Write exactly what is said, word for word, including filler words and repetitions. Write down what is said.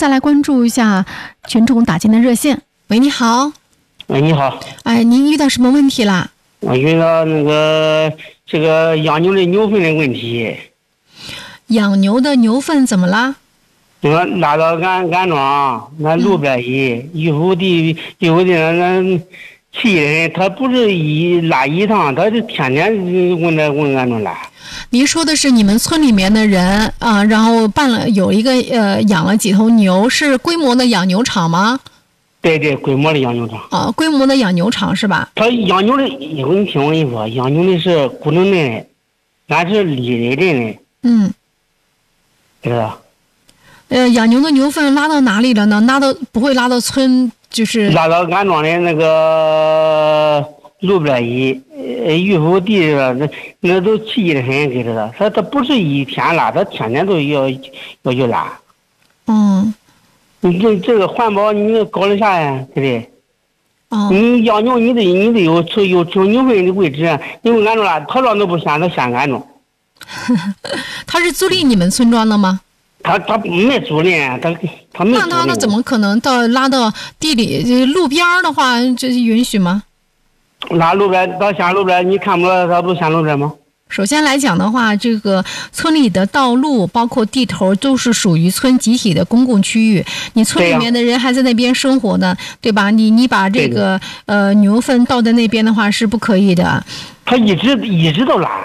再来关注一下群众打进的热线。喂，你好。 喂，你好。 哎，您遇到什么问题啦？ 我遇到那个这个养牛的牛粪的问题。 养牛的牛粪怎么啦？ 那个拉到俺俺庄那路边一玉福地玉福地那那气人，他不是一拉一趟，他就天天问那问俺庄拉。 您说的是你们村里面的人啊，然后办了有一个呃养了几头牛，是规模的养牛场吗？ 对对，规模的养牛场。 啊，规模的养牛场是吧？ 他养牛的，一会儿你听我跟你说，养牛的是古城镇的，俺是丽水镇的。 嗯。 知道。 呃，养牛的牛粪拉到哪里了呢？拉到不会拉到村，就是拉到俺庄的那个路边一呃玉福地了，那那都气得很，给知道。他他不是一天拉，他天天都要要去拉。 嗯。 你这这个环保你搞得啥呀？对不对？ 哦。 你养牛你得你得有有有牛粪的位置，因为俺庄拉他庄都不嫌，他嫌俺庄。 他是租赁你们村庄的吗？ 他他没租赁，他他没租赁。 那他那怎么可能到拉到地里路边的话，这允许吗？ 拉路边到县路边，你看不到他不县路边吗？ 首先来讲的话，这个村里的道路包括地头都是属于村集体的公共区域，你村里面的人还在那边生活呢， 对, 对吧？你你把这个呃牛粪倒在那边的话是不可以的。 他一直一直都拉。